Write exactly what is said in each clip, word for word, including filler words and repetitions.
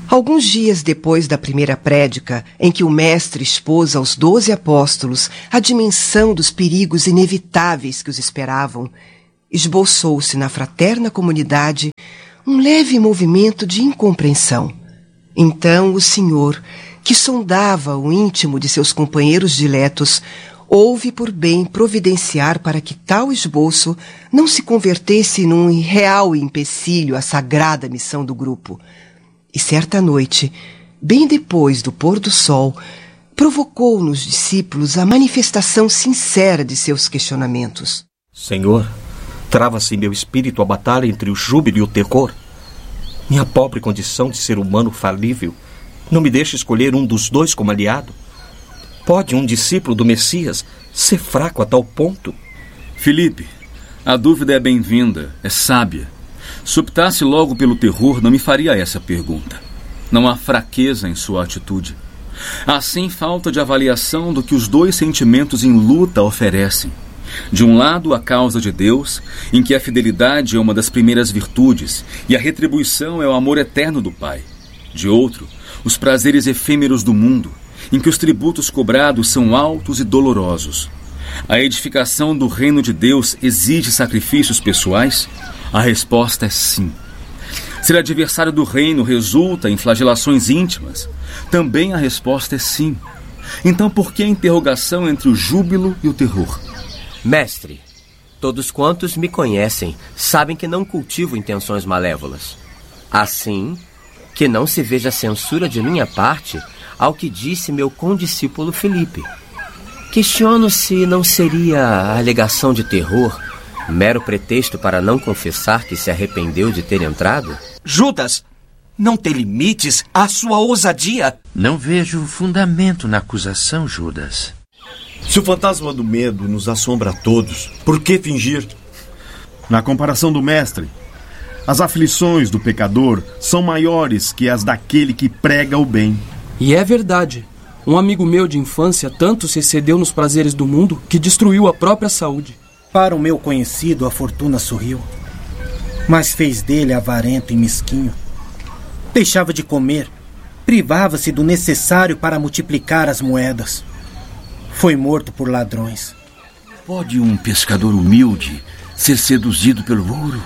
Alguns dias depois da primeira prédica, em que o mestre expôs aos doze apóstolos a dimensão dos perigos inevitáveis que os esperavam, esboçou-se na fraterna comunidade um leve movimento de incompreensão. Então o Senhor, que sondava o íntimo de seus companheiros diletos, houve por bem providenciar para que tal esboço não se convertesse num real empecilho à sagrada missão do grupo. E certa noite, bem depois do pôr do sol, provocou nos discípulos a manifestação sincera de seus questionamentos. Senhor, trava-se em meu espírito a batalha entre o júbilo e o terror. Minha pobre condição de ser humano falível não me deixa escolher um dos dois como aliado. Pode um discípulo do Messias ser fraco a tal ponto? Filipe, a dúvida é bem-vinda, é sábia. Se optasse logo pelo terror, não me faria essa pergunta. Não há fraqueza em sua atitude. Há sim falta de avaliação do que os dois sentimentos em luta oferecem. De um lado, a causa de Deus, em que a fidelidade é uma das primeiras virtudes e a retribuição é o amor eterno do Pai. De outro, os prazeres efêmeros do mundo, em que os tributos cobrados são altos e dolorosos. A edificação do reino de Deus exige sacrifícios pessoais? A resposta é sim. Ser adversário do reino resulta em flagelações íntimas? Também a resposta é sim. Então por que a interrogação entre o júbilo e o terror? Mestre, todos quantos me conhecem sabem que não cultivo intenções malévolas. Assim, que não se veja censura de minha parte ao que disse meu condiscípulo Filipe. Questiono se não seria a alegação de terror mero pretexto para não confessar que se arrependeu de ter entrado? Judas, não tem limites à sua ousadia. Não vejo fundamento na acusação, Judas. Se o fantasma do medo nos assombra a todos, por que fingir? Na comparação do mestre, as aflições do pecador são maiores que as daquele que prega o bem. E é verdade. Um amigo meu de infância tanto se excedeu nos prazeres do mundo que destruiu a própria saúde. Para o meu conhecido, a fortuna sorriu, mas fez dele avarento e mesquinho. Deixava de comer, privava-se do necessário para multiplicar as moedas. Foi morto por ladrões. Pode um pescador humilde ser seduzido pelo ouro?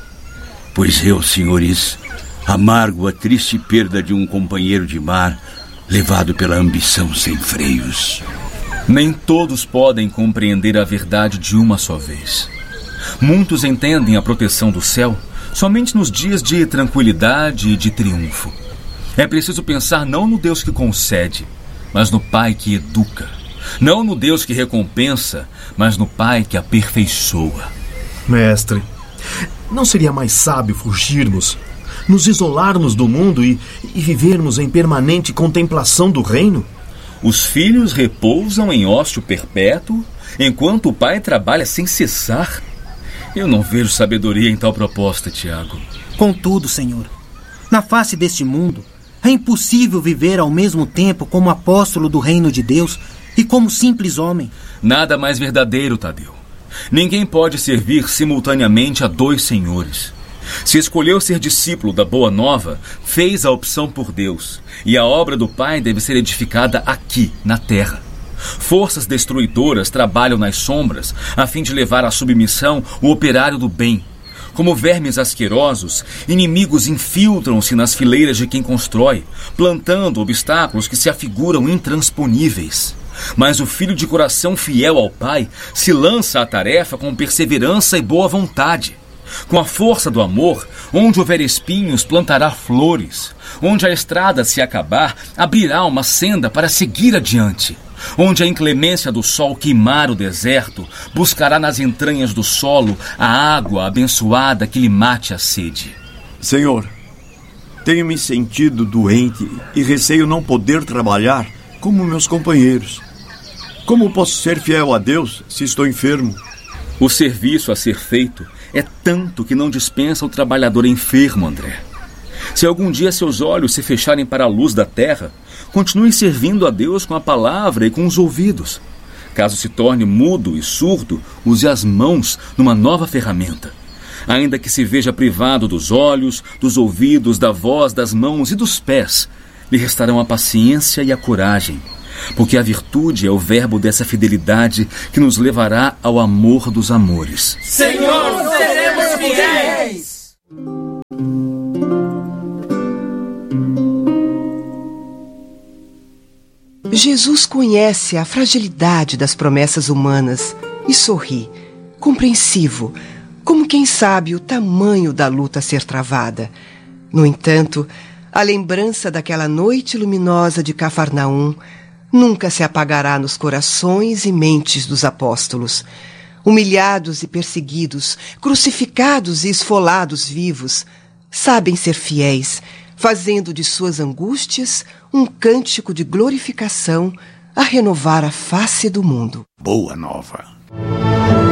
Pois eu, senhores, amargo a triste perda de um companheiro de mar levado pela ambição sem freios. Nem todos podem compreender a verdade de uma só vez. Muitos entendem a proteção do céu somente nos dias de tranquilidade e de triunfo. É preciso pensar não no Deus que concede, mas no Pai que educa. Não no Deus que recompensa, mas no Pai que aperfeiçoa. Mestre, não seria mais sábio fugirmos, nos isolarmos do mundo e, e vivermos em permanente contemplação do reino? Os filhos repousam em ócio perpétuo, enquanto o pai trabalha sem cessar. Eu não vejo sabedoria em tal proposta, Tiago. Contudo, Senhor, na face deste mundo, é impossível viver ao mesmo tempo como apóstolo do reino de Deus e como simples homem. Nada mais verdadeiro, Tadeu. Ninguém pode servir simultaneamente a dois senhores. Se escolheu ser discípulo da Boa Nova, fez a opção por Deus, e a obra do Pai deve ser edificada aqui, na terra. Forças destruidoras trabalham nas sombras, a fim de levar à submissão o operário do bem. Como vermes asquerosos, inimigos infiltram-se nas fileiras de quem constrói, plantando obstáculos que se afiguram intransponíveis. Mas o filho de coração fiel ao Pai se lança à tarefa com perseverança e boa vontade. Com a força do amor, onde houver espinhos, plantará flores. Onde a estrada se acabar, abrirá uma senda para seguir adiante. Onde a inclemência do sol queimar o deserto, buscará nas entranhas do solo a água abençoada que lhe mate a sede. Senhor, tenho me sentido doente e receio não poder trabalhar como meus companheiros. Como posso ser fiel a Deus se estou enfermo? O serviço a ser feito é tanto que não dispensa o trabalhador enfermo, André. Se algum dia seus olhos se fecharem para a luz da terra, continue servindo a Deus com a palavra e com os ouvidos. Caso se torne mudo e surdo, use as mãos numa nova ferramenta. Ainda que se veja privado dos olhos, dos ouvidos, da voz, das mãos e dos pés, lhe restarão a paciência e a coragem, porque a virtude é o verbo dessa fidelidade que nos levará ao amor dos amores. Senhor, seremos fiéis! Jesus conhece a fragilidade das promessas humanas e sorri, compreensivo, como quem sabe o tamanho da luta a ser travada. No entanto, a lembrança daquela noite luminosa de Cafarnaum nunca se apagará nos corações e mentes dos apóstolos. Humilhados e perseguidos, crucificados e esfolados vivos, sabem ser fiéis, fazendo de suas angústias um cântico de glorificação a renovar a face do mundo. Boa nova.